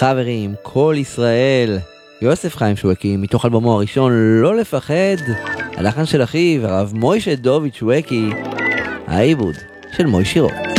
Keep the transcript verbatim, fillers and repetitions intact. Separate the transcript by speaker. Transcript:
Speaker 1: חברים, כל ישראל, יוסף חיים שווקי, מתוך אלבומו הראשון לא לפחד, הלחן של אחיו הרב מוישה דוד שווקי, העיבוד של מוישה רוט.